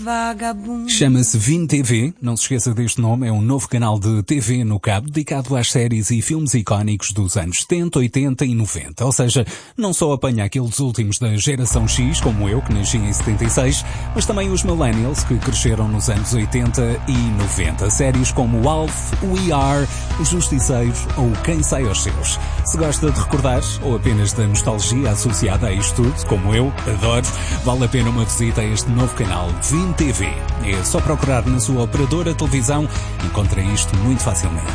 Vagabundo. Chama-se Vin TV, não se esqueça deste nome, é um novo canal de TV no cabo dedicado às séries e filmes icónicos dos anos 70, 80 e 90. Ou seja, não só apanha aqueles últimos da geração X, como eu, que nasci em 76, mas também os millennials que cresceram nos anos 80 e 90. Séries como Alf, We Are, Os Justiceiros ou Quem Sai aos Seus. Se gosta de recordar ou apenas da nostalgia associada a isto tudo, como eu, adoro, vale a pena uma visita a este novo canal Vin TV. É só procurar na sua operadora de televisão, encontra isto muito facilmente.